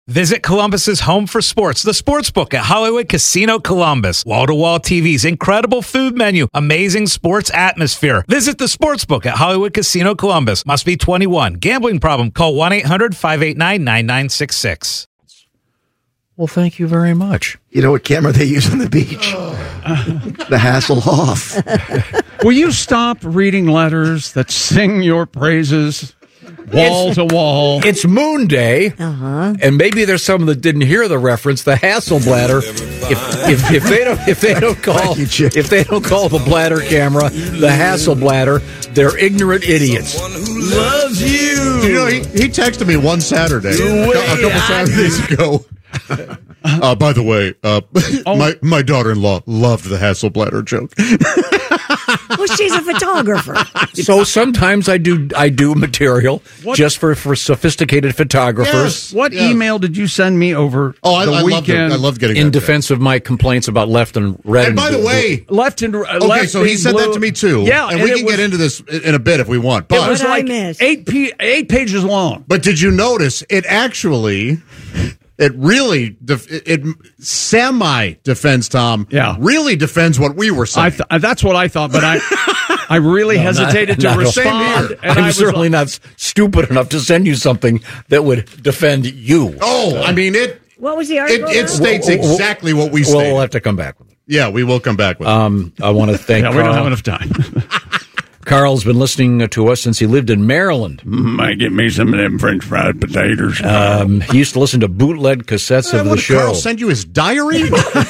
Visit Columbus's home for sports, the Sportsbook at Hollywood Casino Columbus. Wall-to-wall TVs, incredible food menu, amazing sports atmosphere. Visit the Sportsbook at Hollywood Casino Columbus. Must be 21. Gambling problem? Call 1-800-589-9966. Well, thank you very much. You know what camera they use on the beach? The Hasselhoff. Will you stop reading letters that sing your praises? Wall to wall. It's Moon Day, and maybe there's some that didn't hear the reference. The Hasselbladder. If they don't call the bladder camera the Hasselbladder, they're ignorant idiots. Loves you. You know, he texted me one Saturday, a couple Saturdays ago. By the way, my daughter-in-law loved the Hasselbladder joke. Well, she's a photographer. So sometimes I do material just for sophisticated photographers. Yes. What email did you send me over the weekend? I love getting in defense of my complaints about left and red. And by the way, left and okay, so he said that to me too. Yeah, and we can get into this in a bit if we want. But it was like 8 pages long. But did you notice it actually? It really semi-defends Tom. Yeah, really defends what we were saying. That's what I thought, but I really hesitated to respond. And I'm certainly not stupid enough to send you something that would defend you. Oh, I mean it. What was the article? It states exactly what we say. We'll have to come back with it. Yeah, we will come back with it. I want to thank Carl. We don't have enough time. Carl's been listening to us since he lived in Maryland. Might get me some of them French fried potatoes. He used to listen to bootleg cassettes of the show. Carl send you his diary?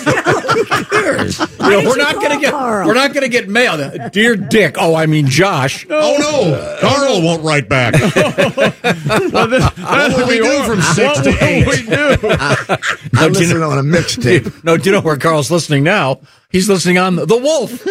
We're not going to get mail. Dear Dick. Oh, I mean Josh. Oh no, Carl won't write back. What will we do from 6 to 8? I'm listening on a mixtape. No, do you know where Carl's listening now? He's listening on The Wolf.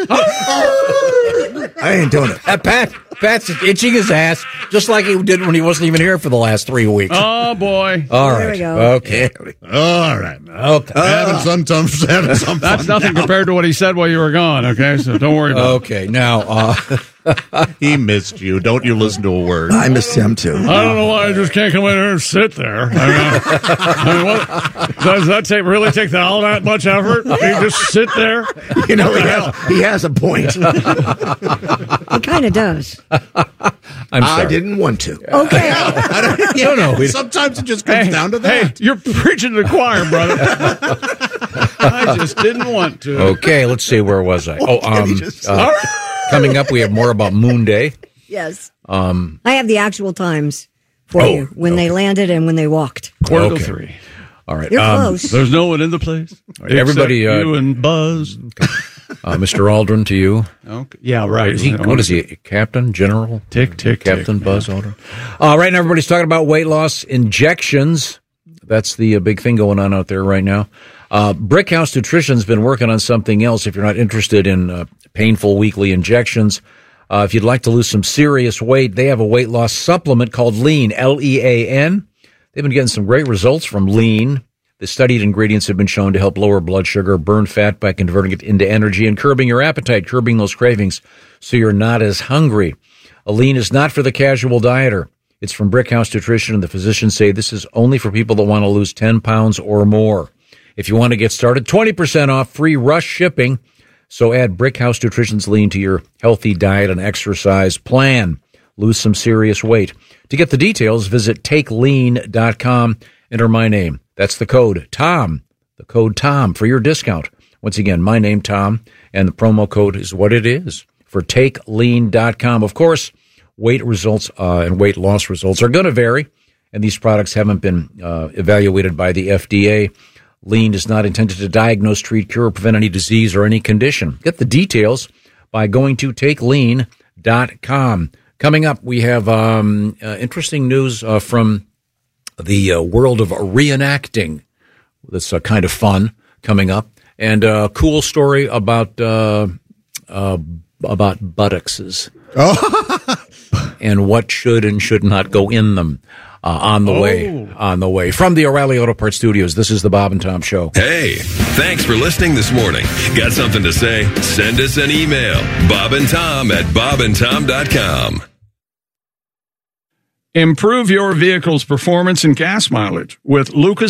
I ain't doing it. Pat's itching his ass just like he did when he wasn't even here for the last 3 weeks. Oh, boy. All right. There we go. Okay. All right. Okay. Having some fun. That's nothing compared to what he said while you were gone, okay? So don't worry about it. Okay. Now, he missed you. Don't you listen to a word. I missed him, too. I don't know why I just can't come in here and sit there. I mean, what, does that really take all that much effort? You just sit there? You know, he has a point. It kind of does. I'm sorry. I didn't want to. Okay. No. Sometimes it just comes down to that. Hey, you're preaching to the choir, brother. I just didn't want to. Okay, let's see. Where was I? Coming up, we have more about Moon Day. Yes. I have the actual times for you when they landed and when they walked. 2:45. All right. You're close. There's no one in the place. Everybody, you and Buzz. Mr. Aldrin, to you. Okay. Yeah, right. What is he? Captain? General? Captain Buzz Aldrin. Right now, everybody's talking about weight loss injections. That's the big thing going on out there right now. Brickhouse Nutrition's been working on something else. If you're not interested in painful weekly injections, if you'd like to lose some serious weight, they have a weight loss supplement called Lean, Lean. They've been getting some great results from Lean. The studied ingredients have been shown to help lower blood sugar, burn fat by converting it into energy, and curbing your appetite, curbing those cravings so you're not as hungry. Lean is not for the casual dieter. It's from Brickhouse Nutrition, and the physicians say this is only for people that want to lose 10 pounds or more. If you want to get started, 20% off, free rush shipping. So add Brickhouse Nutrition's Lean to your healthy diet and exercise plan. Lose some serious weight. To get the details, visit takelean.com. Enter my name. That's the code TOM. The code TOM for your discount. Once again, my name, Tom, and the promo code is what it is for takelean.com. Of course, weight results and weight loss results are going to vary, and these products haven't been evaluated by the FDA. Lean is not intended to diagnose, treat, cure, or prevent any disease or any condition. Get the details by going to takelean.com. Coming up, we have interesting news from the world of reenacting. That's kind of fun coming up. And a cool story about buttocks and what should and should not go in them. On the way. From the O'Reilly Auto Parts Studios, this is the Bob and Tom Show. Hey, thanks for listening this morning. Got something to say? Send us an email. bobandtom@bobandtom.com. Improve your vehicle's performance and gas mileage with Lucas